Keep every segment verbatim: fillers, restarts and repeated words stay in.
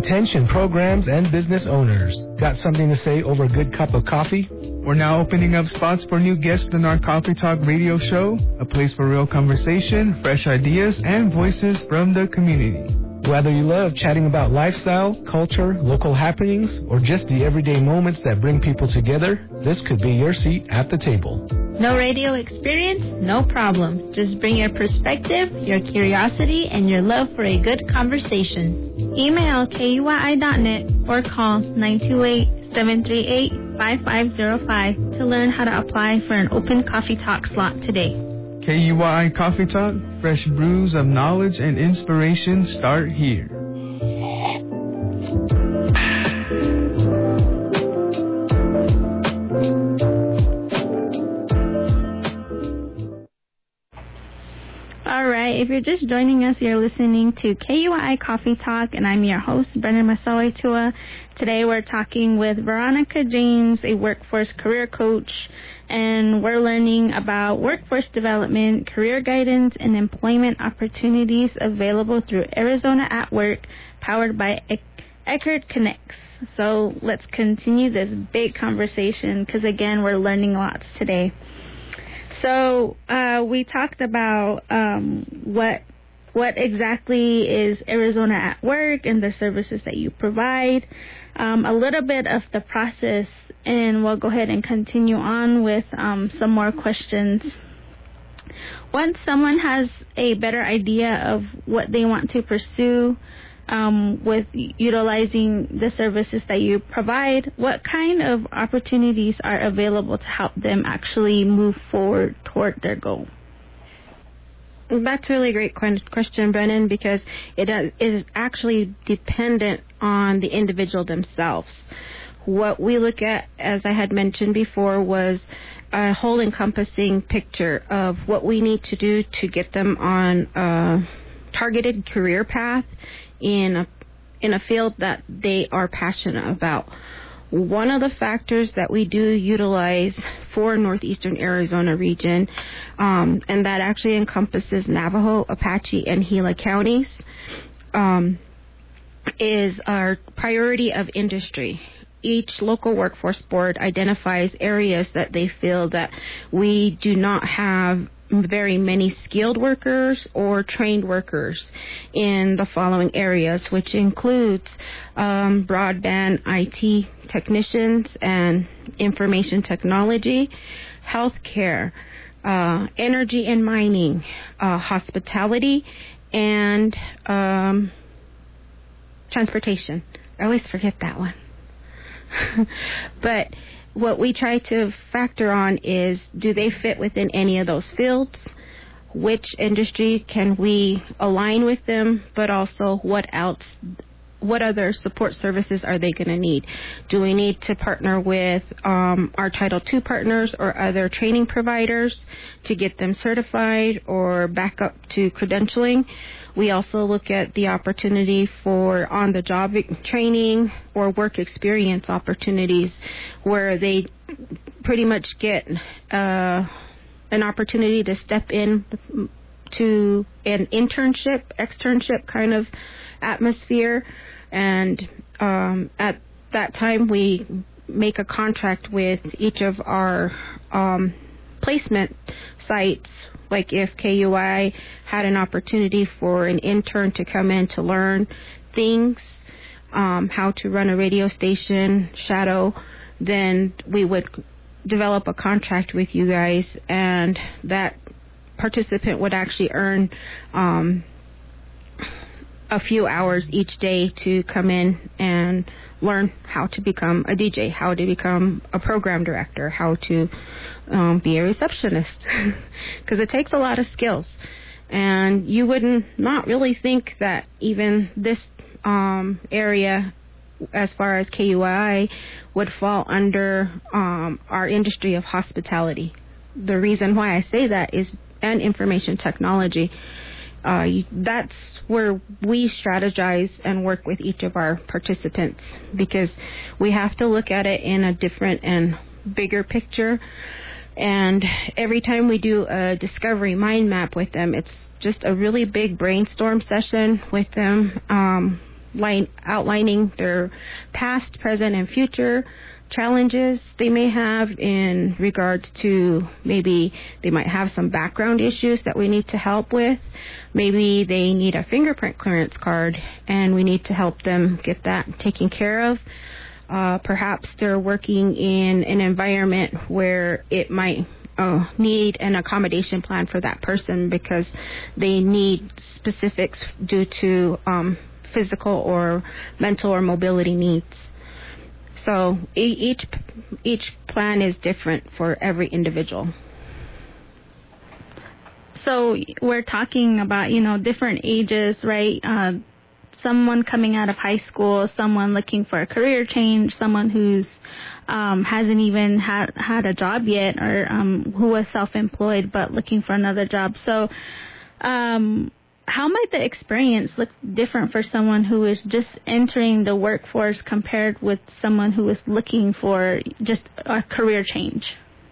Attention programs and business owners. Got something to say over a good cup of coffee? We're now opening up spots for new guests in our Coffee Talk radio show, a place for real conversation, fresh ideas, and voices from the community. Whether you love chatting about lifestyle, culture, local happenings, or just the everyday moments that bring people together, this could be your seat at the table. No radio experience? No problem. Just bring your perspective, your curiosity, and your love for a good conversation. Email K U Y I dot net or call nine two eight, seven three eight, five five zero five to learn how to apply for an open Coffee Talk slot today. K U Y I Coffee Talk, fresh brews of knowledge and inspiration start here. All right, if you're just joining us, you're listening to K U I Coffee Talk, and I'm your host, Brennan Masawetua. Today we're talking with Veronica James, a workforce career coach, and we're learning about workforce development, career guidance, and employment opportunities available through Arizona at Work, powered by e- Eckerd Connects. So let's continue this big conversation because, again, we're learning lots today. So uh, we talked about um, what what exactly is Arizona at Work and the services that you provide, um, a little bit of the process, and we'll go ahead and continue on with um, some more questions. Once someone has a better idea of what they want to pursue um, with utilizing the services that you provide, what kind of opportunities are available to help them actually move forward toward their goal? That's a really great question, Brennan, because it is actually dependent on the individual themselves. What we look at, as I had mentioned before, was a whole encompassing picture of what we need to do to get them on a targeted career path in a, in a field that they are passionate about. One of the factors that we do utilize for northeastern Arizona region, um, and that actually encompasses Navajo, Apache, and Gila counties, um, is our priority of industry. Each local workforce board identifies areas that they feel that we do not have very many skilled workers or trained workers in the following areas, which includes um, broadband I T technicians and information technology, healthcare, uh, energy and mining, uh, hospitality, and um, transportation. I always forget that one. But what we try to factor on is, do they fit within any of those fields? Which industry can we align with them? But also, what else, what other support services are they going to need? Do we need to partner with um, our Title two partners or other training providers to get them certified or back up to credentialing? We also look at the opportunity for on-the-job training or work experience opportunities where they pretty much get uh, an opportunity to step in to an internship, externship kind of atmosphere. And um, at that time, we make a contract with each of our um, placement sites. Like if K U I had an opportunity for an intern to come in to learn things, um, how to run a radio station, shadow, then we would develop a contract with you guys, and that participant would actually earn um, a few hours each day to come in and learn how to become a D J, how to become a program director, how to um, be a receptionist, because it takes a lot of skills. And you wouldn't not really think that even this um, area, as far as K U I, would fall under um, our industry of hospitality. The reason why I say that is, and information technology, Uh, that's where we strategize and work with each of our participants, because we have to look at it in a different and bigger picture. And every time we do a discovery mind map with them, it's just a really big brainstorm session with them, um, line, outlining their past, present, and future challenges they may have in regards to maybe they might have some background issues that we need to help with. Maybe they need a fingerprint clearance card and we need to help them get that taken care of. Uh, perhaps they're working in an environment where it might uh, need an accommodation plan for that person because they need specifics due to um, physical or mental or mobility needs. So each each plan is different for every individual. So we're talking about, you know, different ages, right? Uh, someone coming out of high school, someone looking for a career change, someone who's um, hasn't even had, had a job yet, or um, who was self-employed but looking for another job. So um how might the experience look different for someone who is just entering the workforce compared with someone who is looking for just a career change?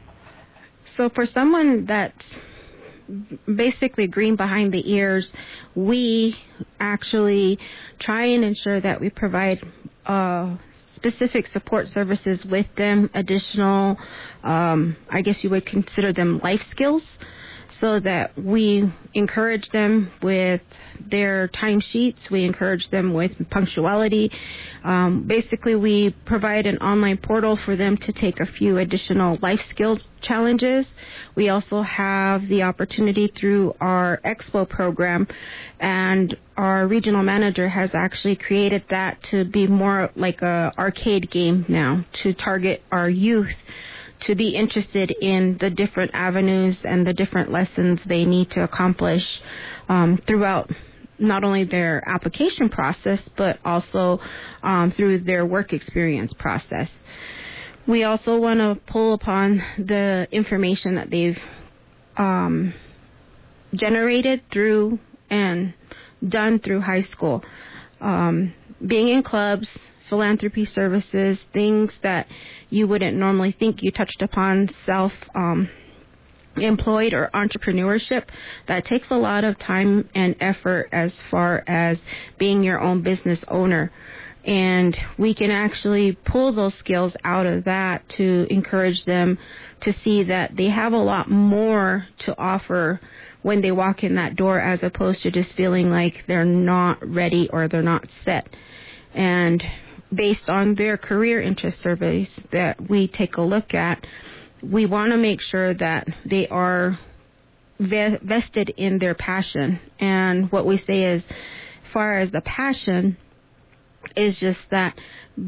So for someone that's basically green behind the ears, we actually try and ensure that we provide uh, specific support services with them, additional, um, I guess you would consider them life skills, so that we encourage them with their timesheets. We encourage them with punctuality. Um, basically, we provide an online portal for them to take a few additional life skills challenges. We also have the opportunity through our Expo program, and our regional manager has actually created that to be more like a arcade game now, to target our youth to be interested in the different avenues and the different lessons they need to accomplish um, throughout not only their application process, but also um, through their work experience process. We also want to pull upon the information that they've um, generated through and done through high school. Um, being in clubs, philanthropy services, things that you wouldn't normally think. You touched upon self um, employed or entrepreneurship. That takes a lot of time and effort as far as being your own business owner. And we can actually pull those skills out of that to encourage them to see that they have a lot more to offer when they walk in that door, as opposed to just feeling like they're not ready or they're not set. And based on their career interest surveys that we take a look at, we want to make sure that they are ve- vested in their passion. And what we say is, as far as the passion, is just that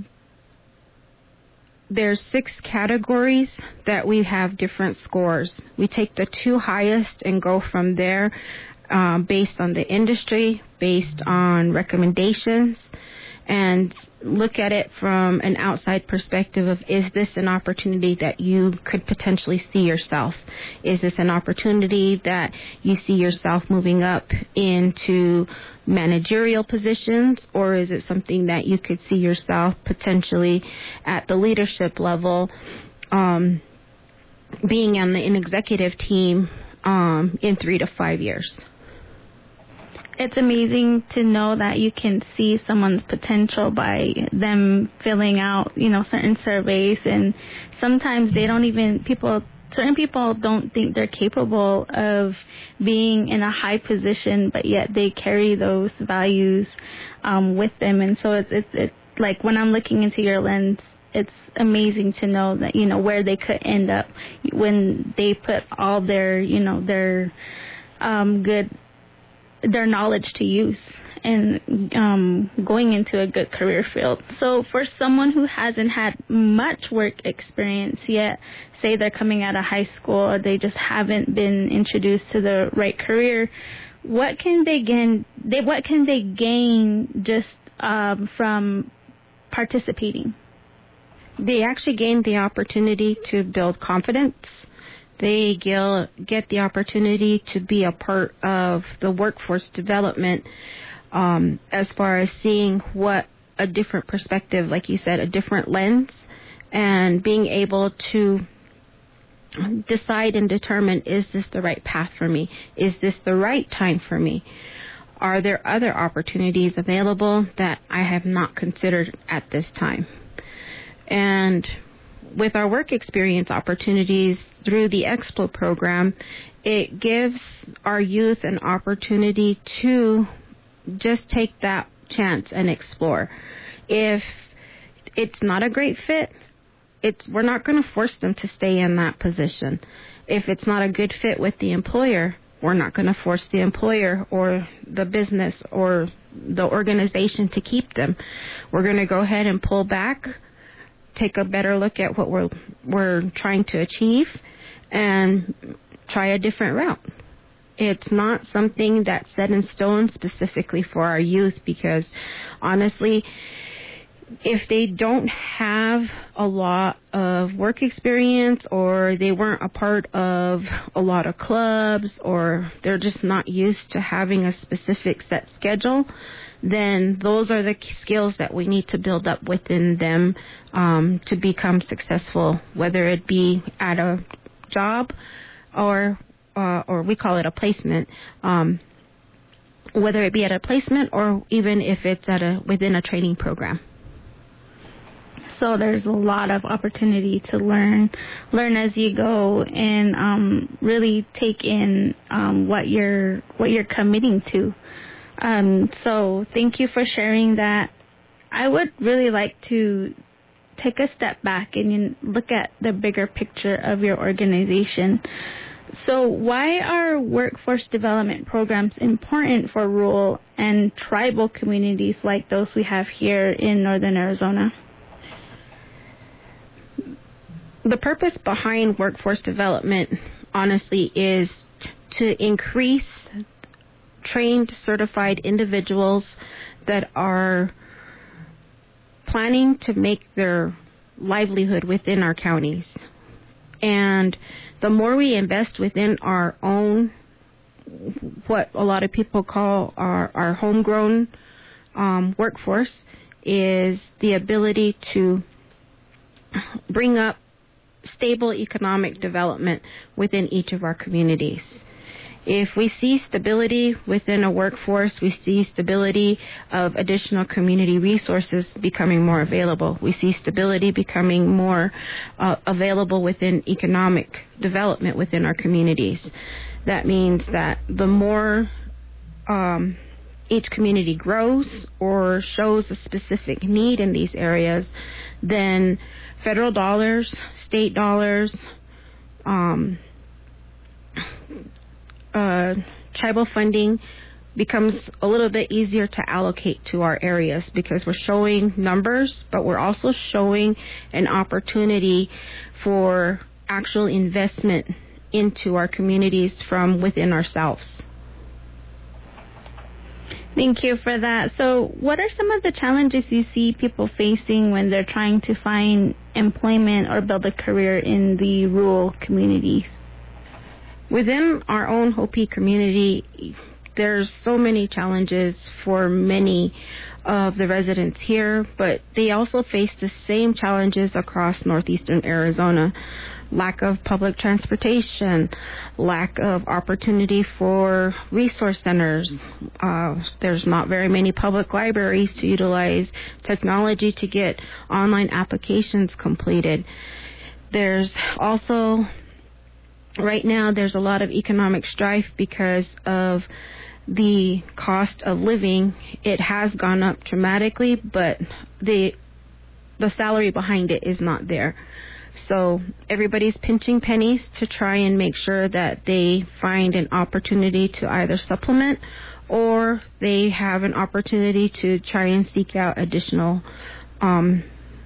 there's six categories that we have different scores. We take the two highest and go from there uh, based on the industry, based on recommendations, and look at it from an outside perspective of, is this an opportunity that you could potentially see yourself? Is this an opportunity that you see yourself moving up into managerial positions, or is it something that you could see yourself potentially at the leadership level, um, being on the, an executive team um, in three to five years? It's amazing to know that you can see someone's potential by them filling out, you know, certain surveys. And sometimes they don't even, people, certain people don't think they're capable of being in a high position, but yet they carry those values um, with them. And so it's, it's, it's like when I'm looking into your lens, it's amazing to know that, you know, where they could end up when they put all their, you know, their um, good their knowledge to use and um, going into a good career field. So for someone who hasn't had much work experience yet, say they're coming out of high school or they just haven't been introduced to the right career, what can they gain? They what can they gain just um, from participating? They actually gain the opportunity to build confidence. They get the opportunity to be a part of the workforce development um, as far as seeing what a different perspective, like you said, a different lens, and being able to decide and determine, is this the right path for me? Is this the right time for me? Are there other opportunities available that I have not considered at this time? And with our work experience opportunities through the Explo program, it gives our youth an opportunity to just take that chance and explore. If it's not a great fit, it's we're not going to force them to stay in that position. If it's not a good fit with the employer, we're not going to force the employer or the business or the organization to keep them. We're going to go ahead and pull back, take a better look at what we're we're trying to achieve, and try a different route. It's not something that's set in stone specifically for our youth, because honestly, if they don't have a lot of work experience, or they weren't a part of a lot of clubs, or they're just not used to having a specific set schedule, then those are the skills that we need to build up within them um, to become successful, whether it be at a job or uh, or we call it a placement, um, whether it be at a placement or even if it's at a within a training program. So there's a lot of opportunity to learn, learn as you go, and um, really take in um, what you're what you're committing to. Um, so thank you for sharing that. I would really like to take a step back and look at the bigger picture of your organization. So why are workforce development programs important for rural and tribal communities like those we have here in northern Arizona? The purpose behind workforce development, honestly, is to increase trained, certified individuals that are planning to make their livelihood within our counties. And the more we invest within our own, what a lot of people call our, our homegrown um, workforce, is the ability to bring up stable economic development within each of our communities. If we see stability within a workforce, we see stability of additional community resources becoming more available. We see stability becoming more uh, available within economic development within our communities. That means that the more um, each community grows or shows a specific need in these areas, then federal dollars, state dollars, um, uh, tribal funding becomes a little bit easier to allocate to our areas, because we're showing numbers, but we're also showing an opportunity for actual investment into our communities from within ourselves. Thank you for that. So what are some of the challenges you see people facing when they're trying to find employment or build a career in the rural communities? Within our own Hopi community, there's so many challenges for many of the residents here, but they also face the same challenges across northeastern Arizona. Lack of public transportation, lack of opportunity for resource centers. Uh, there's not very many public libraries to utilize technology to get online applications completed. There's also, right now, there's a lot of economic strife because of the cost of living. It has gone up dramatically, but the the salary behind it is not there. So everybody's pinching pennies to try and make sure that they find an opportunity to either supplement, or they have an opportunity to try and seek out additional um,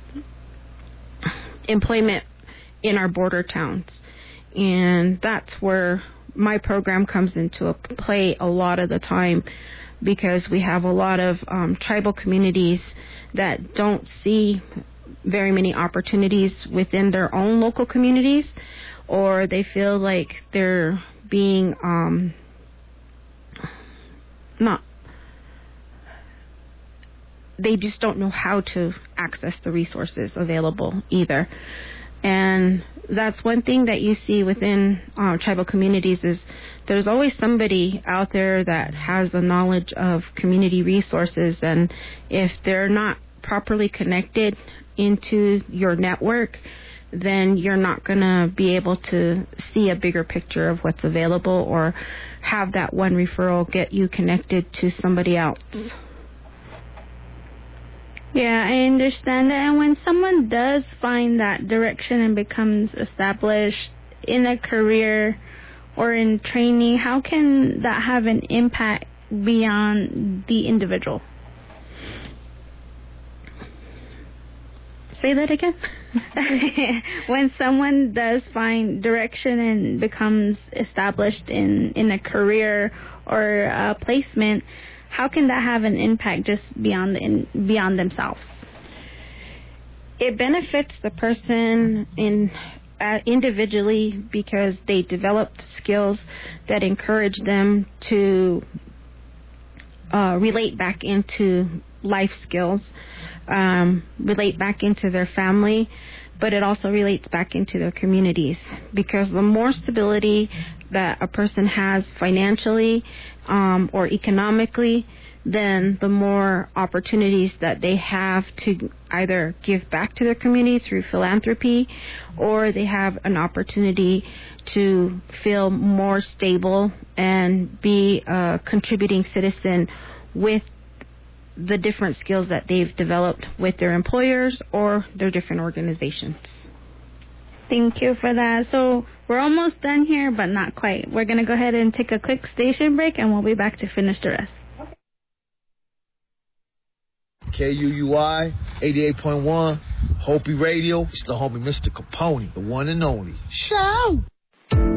employment in our border towns. And that's where my program comes into a play a lot of the time, because we have a lot of um, tribal communities that don't see very many opportunities within their own local communities, or they feel like they're being um, not, they just don't know how to access the resources available either. And that's one thing that you see within uh, tribal communities is there's always somebody out there that has the knowledge of community resources, and if they're not properly connected into your network, then you're not going to be able to see a bigger picture of what's available or have that one referral get you connected to somebody else. Yeah, I understand that. And when someone does find that direction and becomes established in a career or in training, how can that have an impact beyond the individual? Say that again. When someone does find direction and becomes established in, in a career or a placement, how can that have an impact just beyond the, in, beyond themselves? It benefits the person in uh, individually because they develop skills that encourage them to uh, relate back into life skills, um, relate back into their family, but it also relates back into their communities, because the more stability that a person has financially um, or economically, then the more opportunities that they have to either give back to their community through philanthropy, or they have an opportunity to feel more stable and be a contributing citizen with the different skills that they've developed with their employers or their different organizations. Thank you for that. So we're almost done here, but not quite. We're going to go ahead and take a quick station break, and we'll be back to finish the rest. K U U I, eighty-eight point one, Hopi Radio. It's the homie Mister Capone, the one and only. Shout!